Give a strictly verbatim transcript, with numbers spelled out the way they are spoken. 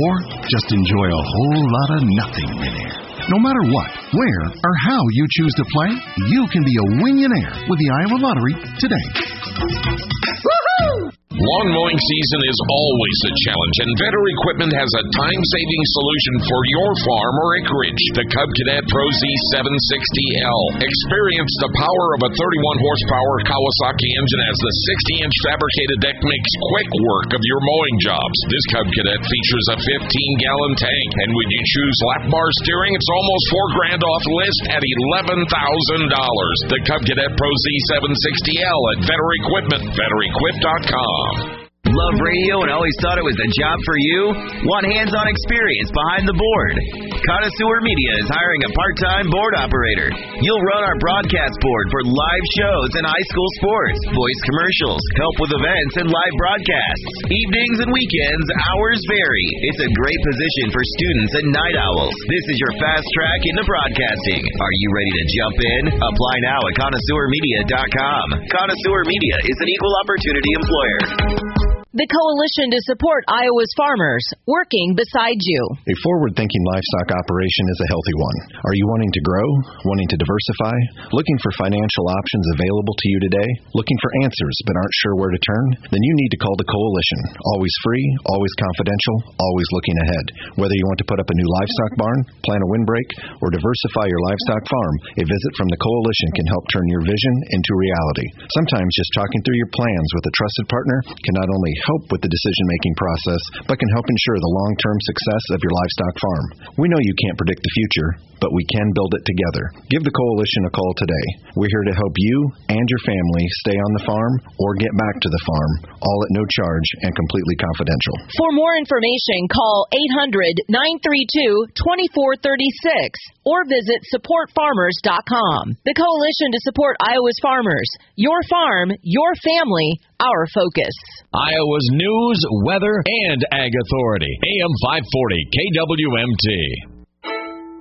Or just enjoy a whole lot of nothing midair. No matter what, where, or how you choose to play, you can be a Wingionaire with the Iowa Lottery today. Woohoo! Lawn mowing season is always a challenge, and Vetter Equipment has a time-saving solution for your farm or acreage. The Cub Cadet Pro Z seven sixty L. Experience the power of a thirty-one horsepower Kawasaki engine as the sixty inch fabricated deck makes quick work of your mowing jobs. This Cub Cadet features a fifteen gallon tank, and when you choose lap bar steering, it's almost four grand off list at eleven thousand dollars. The Cub Cadet Pro Z seven sixty L at Vetter Equipment, vetter equip dot com. Love radio and always thought it was a job for you? Want hands-on experience behind the board? Connoisseur Media is hiring a part-time board operator. You'll run our broadcast board for live shows and high school sports, voice commercials, help with events and live broadcasts. Evenings and weekends, hours vary. It's a great position for students and night owls. This is your fast track into broadcasting. Are you ready to jump in? Apply now at connoisseur media dot com. Connoisseur Media is an equal opportunity employer. The Coalition to Support Iowa's Farmers, working beside you. A forward-thinking livestock operation is a healthy one. Are you wanting to grow? Wanting to diversify? Looking for financial options available to you today? Looking for answers but aren't sure where to turn? Then you need to call the Coalition. Always free, always confidential, always looking ahead. Whether you want to put up a new livestock barn, plant a windbreak, or diversify your livestock farm, a visit from the Coalition can help turn your vision into reality. Sometimes just talking through your plans with a trusted partner can not only help with the decision-making process, but can help ensure the long-term success of your livestock farm. We know you can't predict the future, but we can build it together. Give the Coalition a call today. We're here to help you and your family stay on the farm or get back to the farm, all at no charge and completely confidential. For more information, call eight hundred, nine three two, two four three six or visit support farmers dot com. The Coalition to Support Iowa's Farmers. Your farm, your family, our focus. Iowa's news, weather, and ag authority. A M five forty K W M T.